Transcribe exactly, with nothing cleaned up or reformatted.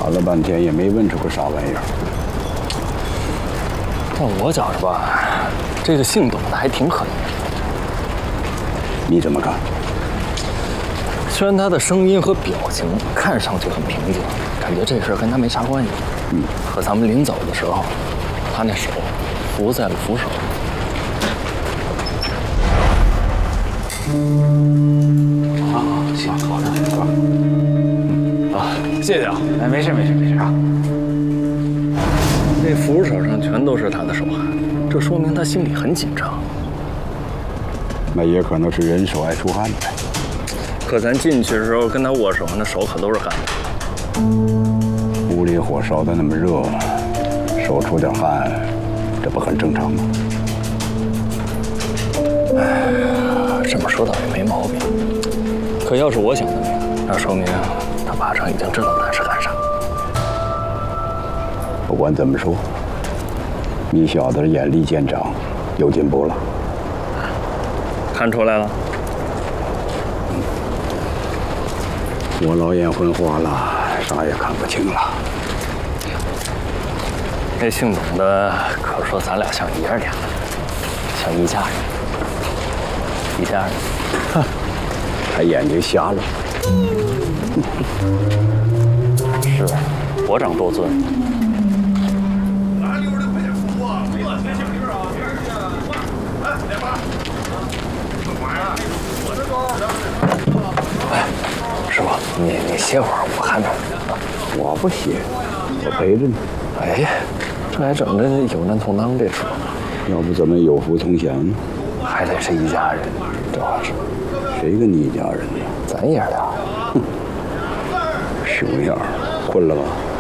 查了半天也没问出个啥玩意儿。 但我觉着吧，这个姓董的还挺可疑。 你怎么看？ 虽然他的声音和表情看上去很平静，感觉这事儿跟他没啥关系。嗯，可咱们临走的时候，他那手扶在了扶手。 啊，行，好的，哥。 啊，谢谢啊。 哎，没事没事没事啊。 这扶手上全都是他的手汗，这说明他心里很紧张。 那也可能是人手爱出汗呗。 可咱进去的时候跟他握手，那手可都是汗。 屋里火烧得那么热，手出点汗，这不很正常吗？ 哎，这么说倒也没毛病。可要是我想的那样，那说明他马上已经知道咱是干啥。 不管怎么说，你小子眼力见长，有进步了。 看出来了。 我老眼昏花了，啥也看不清了。 那姓董的可说咱俩像爷儿俩，像一家人，一家人。 哼，他眼睛瞎了。 是，国长多尊。 哪里有的快点服啊！我天，小弟啊，别人家，来来吧。什么玩意儿？我这个。 哎，师傅，你你歇会儿，我看着。 我不歇，我陪着你。 哎，这还整着有难同当这出， 要不怎么有福同享呢？ 还得是一家人，这话是。 谁跟你一家人呢？ 咱爷俩。 哼，熊样，困了吧？